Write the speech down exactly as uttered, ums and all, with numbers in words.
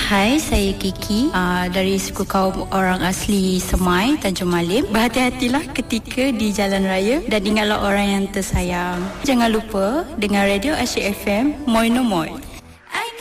Hai, saya Kiki uh, dari suku kaum orang asli Semai, Tanjung Malim. Berhati-hatilah ketika di jalan raya dan ingatlah orang yang tersayang. Jangan lupa dengar Radio Asyik F M, Moi No Moi.